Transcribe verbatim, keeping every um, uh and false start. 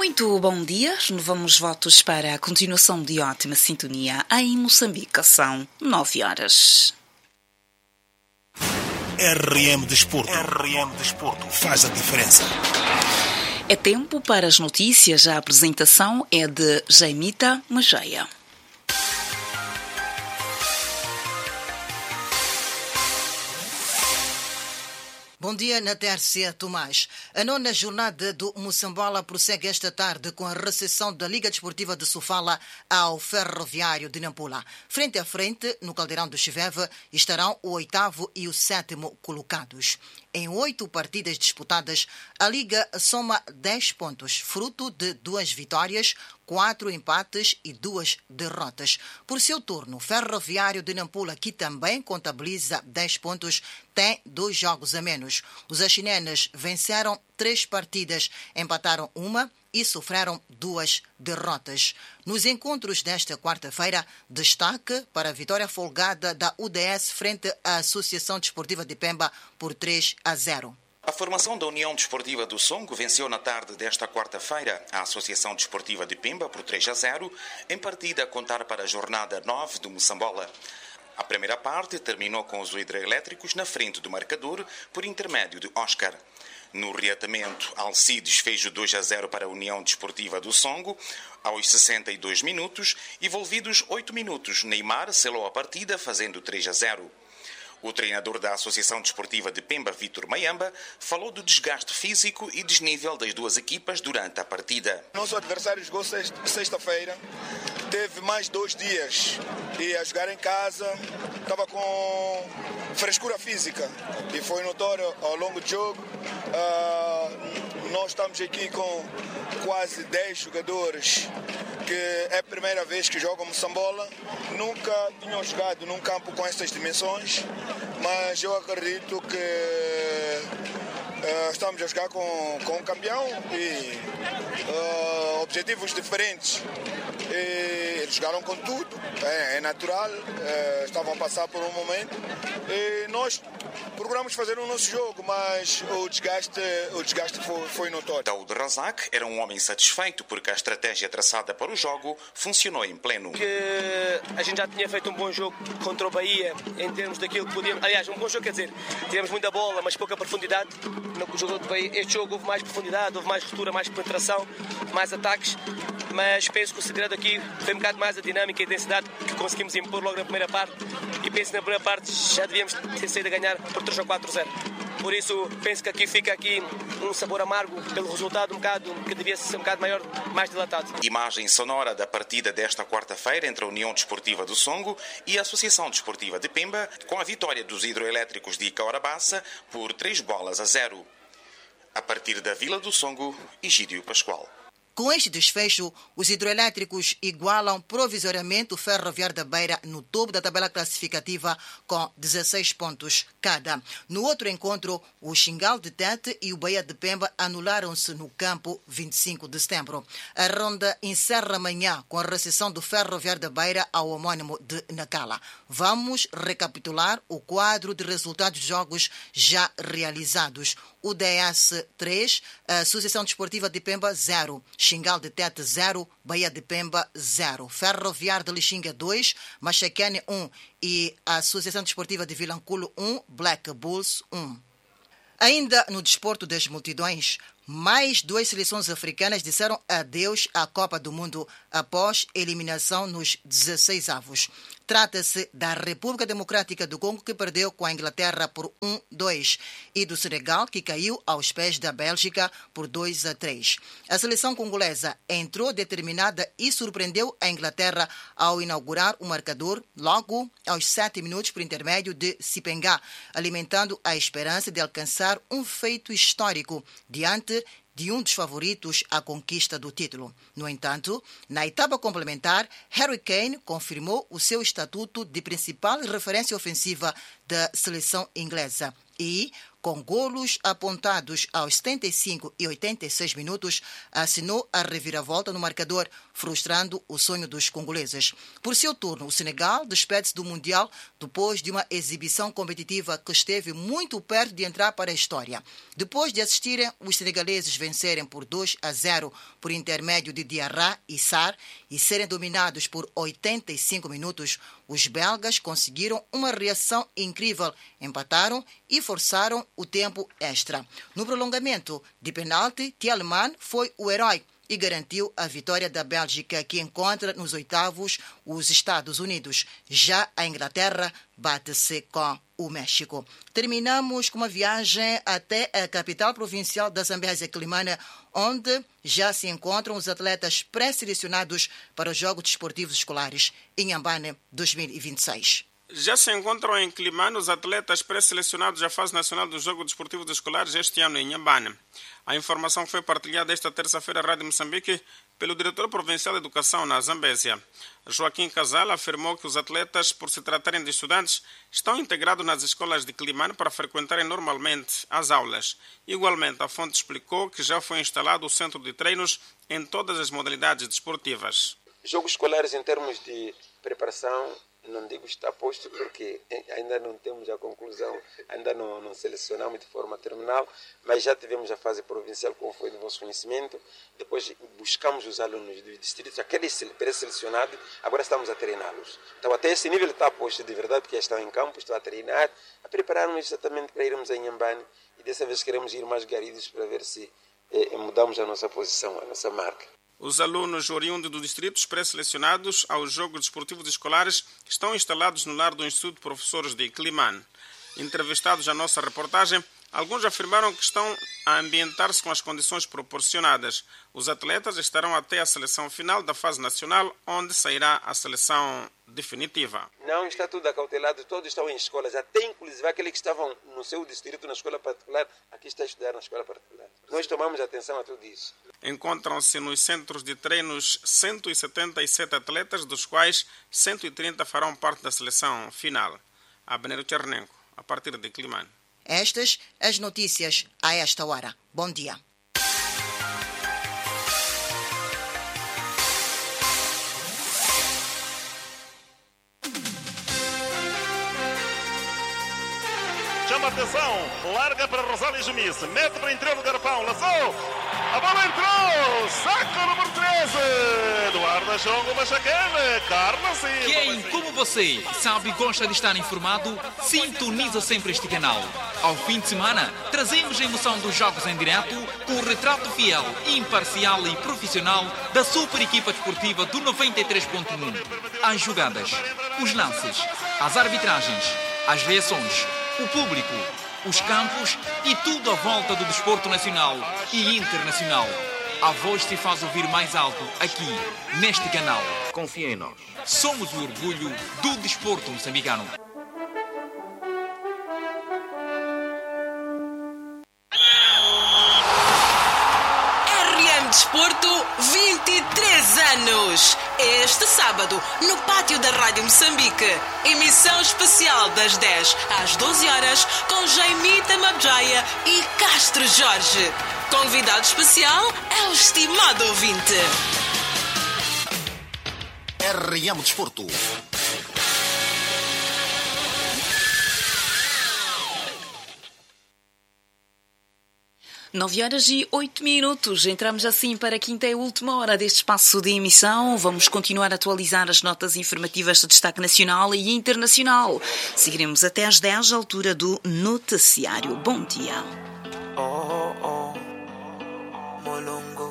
Muito bom dia, renovamos votos para a continuação de ótima sintonia em Moçambique. São nove horas. R M Desporto. R M Desporto. Faz a diferença. É tempo para as notícias. A apresentação é de Jaimita Mageia. Bom dia, Natércia Tomás. A nona jornada do Moçambola prossegue esta tarde com a recepção da Liga Desportiva de Sofala ao Ferroviário de Nampula. Frente a frente, no Caldeirão do Chiveve, estarão o oitavo e o sétimo colocados. Em oito partidas disputadas, a Liga soma dez pontos, fruto de duas vitórias, quatro empates e duas derrotas. Por seu turno, o Ferroviário de Nampula, que também contabiliza dez pontos, tem dois jogos a menos. Os axinenas venceram três partidas, empataram uma e sofreram duas derrotas. Nos encontros desta quarta-feira, destaque para a vitória folgada da U D S frente à Associação Desportiva de Pemba por três a zero. A formação da União Desportiva do Songo venceu na tarde desta quarta-feira a Associação Desportiva de Pemba por três a zero, em partida a contar para a jornada nove do Moçambola. A primeira parte terminou com os hidroelétricos na frente do marcador por intermédio de Oscar. No reatamento, Alcides fez o dois a zero para a União Desportiva do Songo. Aos sessenta e dois minutos, envolvidos oito minutos, Neymar selou a partida fazendo três a zero. O treinador da Associação Desportiva de Pemba, Vítor Mayamba, falou do desgaste físico e desnível das duas equipas durante a partida. Nosso adversário jogou sexta-feira, teve mais dois dias e a jogar em casa, estava com frescura física e foi notório ao longo do jogo. Uh, nós estamos aqui com quase dez jogadores que é a primeira vez que jogam Moçambola, nunca tinham jogado num campo com estas dimensões, mas eu acredito que uh, estamos a jogar com, com um campeão e uh, objetivos diferentes. E eles jogaram com tudo, é, é natural, é, estavam a passar por um momento e nós procuramos fazer o nosso jogo, mas o desgaste, o desgaste foi, foi notório. Daoud Razak era um homem satisfeito porque a estratégia traçada para o jogo funcionou em pleno. Que a gente já tinha feito um bom jogo contra o Bahia em termos daquilo que podíamos. Aliás, um bom jogo, quer dizer, tivemos muita bola, mas pouca profundidade. No jogo do Bahia, este jogo houve mais profundidade, houve mais ruptura, mais penetração, mais ataques, mas penso que o segredo aqui foi um bocado mais a dinâmica e a intensidade que conseguimos impor logo na primeira parte e penso que na primeira parte já devíamos ter saído a ganhar por três ou quatro a zero. Por isso penso que aqui fica aqui um sabor amargo pelo resultado um bocado que devia ser um bocado maior, mais dilatado. Imagem sonora da partida desta quarta-feira entre a União Desportiva do Songo e a Associação Desportiva de Pemba, com a vitória dos hidroelétricos de Icaurabaça por três bolas a zero. A partir da Vila do Songo, Egídio Pascoal. Com este desfecho, os hidroelétricos igualam provisoriamente o Ferroviário da Beira no topo da tabela classificativa com dezesseis pontos cada. No outro encontro, o Xingal de Tete e o Bahia de Pemba anularam-se no campo vinte e cinco de setembro. A ronda encerra amanhã com a recepção do Ferroviário da Beira ao homónimo de Nacala. Vamos recapitular o quadro de resultados de jogos já realizados. U D S três, a Associação Desportiva de Pemba zero, Xingal de Tete zero, Bahia de Pemba zero, Ferroviário de Lixinga dois, Machacane um e a Associação Desportiva de Vilanculo um, Black Bulls um. Ainda no desporto das multidões, mais duas seleções africanas disseram adeus à Copa do Mundo após eliminação nos dezesseis avos. Trata-se da República Democrática do Congo, que perdeu com a Inglaterra por um a dois, e do Senegal, que caiu aos pés da Bélgica por dois a três. A seleção congolesa entrou determinada e surpreendeu a Inglaterra ao inaugurar o marcador logo aos sete minutos por intermédio de Sipengá, alimentando a esperança de alcançar um feito histórico diante de um dos favoritos à conquista do título. No entanto, na etapa complementar, Harry Kane confirmou o seu estatuto de principal referência ofensiva da seleção inglesa e, com golos apontados aos setenta e cinco e oitenta e seis minutos, assinou a reviravolta no marcador, frustrando o sonho dos congoleses. Por seu turno, o Senegal despede-se do Mundial depois de uma exibição competitiva que esteve muito perto de entrar para a história. Depois de assistirem os senegaleses vencerem por dois a zero por intermédio de Diarra e Sarr e serem dominados por oitenta e cinco minutos, os belgas conseguiram uma reação incrível, empataram e forçaram o tempo extra. No prolongamento de penalti, Tielemans foi o herói e garantiu a vitória da Bélgica, que encontra nos oitavos os Estados Unidos. Já a Inglaterra bate-se com o México. Terminamos com uma viagem até a capital provincial da Zambésia, Quelimane, onde já se encontram os atletas pré-selecionados para os Jogos Desportivos Escolares Inhambane dois mil e vinte e seis. Já se encontram em Quelimane os atletas pré-selecionados à fase nacional dos Jogos Desportivos Escolares este ano em Inhambane. A informação foi partilhada esta terça-feira à Rádio Moçambique pelo diretor provincial de Educação na Zambésia. Joaquim Casal afirmou que os atletas, por se tratarem de estudantes, estão integrados nas escolas de Quelimane para frequentarem normalmente as aulas. Igualmente, a fonte explicou que já foi instalado o centro de treinos em todas as modalidades desportivas. Jogos escolares em termos de preparação, não digo está posto porque ainda não temos a conclusão, ainda não, não selecionamos de forma terminal, mas já tivemos a fase provincial, como foi do vosso conhecimento. Depois buscamos os alunos dos distritos, aqueles pré-selecionados, agora estamos a treiná-los. Então até esse nível está posto de verdade, porque já estão em campo, estão a treinar, a preparar-nos exatamente para irmos a Inhambane, e dessa vez queremos ir mais garidos para ver se eh, mudamos a nossa posição, a nossa marca. Os alunos oriundos dos distritos pré-selecionados aos Jogos Desportivos Escolares estão instalados no lar do Instituto de Professores de Quelimane. Entrevistados à nossa reportagem, alguns afirmaram que estão a ambientar-se com as condições proporcionadas. Os atletas estarão até a seleção final da fase nacional, onde sairá a seleção definitiva. Não, está tudo acautelado, todos estão em escolas, até inclusive aqueles que estavam no seu distrito, na escola particular, aqui está a estudar na escola particular. Nós tomamos atenção a tudo isso. Encontram-se nos centros de treinos cento e setenta e sete atletas, dos quais cento e trinta farão parte da seleção final. Abner Tchernenko, a partir de Quelimane. Estas as notícias a esta hora. Bom dia. Chama atenção, larga para Rosália Jumice, mete para o interior do garrafão, lançou, a bola entrou, saca o número treze, Eduardo Chongo Machacana, Carlos Silva. Quem, como você, sabe e gosta de estar informado, sintoniza sempre este canal. Ao fim de semana, trazemos a emoção dos jogos em direto com o retrato fiel, imparcial e profissional da super equipa desportiva do noventa e três ponto um. As jogadas, os lances, as arbitragens, as reações, o público, os campos e tudo à volta do desporto nacional e internacional. A voz se faz ouvir mais alto aqui, neste canal. Confia em nós. Somos o orgulho do desporto moçambicano. Desporto, vinte e três anos. Este sábado, no pátio da Rádio Moçambique. Emissão especial das dez às doze horas com Jaimita Mabjaya e Castro Jorge. Convidado especial é o estimado ouvinte. R M Desporto. Nove horas e oito minutos. Entramos assim para a quinta e última hora deste espaço de emissão. Vamos continuar a atualizar as notas informativas de destaque nacional e internacional. Seguiremos até às dez, à altura do noticiário. Bom dia. Oh, oh, Molongo.